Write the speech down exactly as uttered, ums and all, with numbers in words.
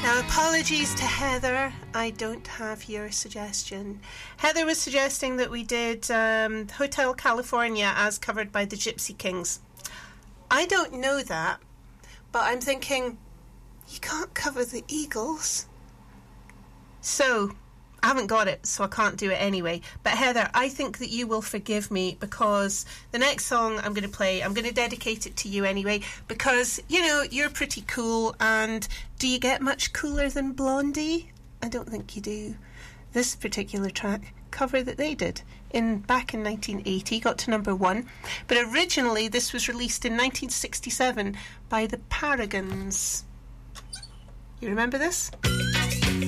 Now, apologies to Heather, I don't have your suggestion. Heather was suggesting that we did um, Hotel California as covered by the Gypsy Kings. I don't know that, but I'm thinking, you can't cover the Eagles. So, I haven't got it, so I can't do it anyway. But Heather, I think that you will forgive me, because the next song I'm going to play, I'm going to dedicate it to you anyway, because, you know, you're pretty cool, and do you get much cooler than Blondie? I don't think you do. This particular track, cover that they did in back in nineteen eighty, got to number one, but originally this was released in nineteen sixty-seven by the Paragons. You remember this?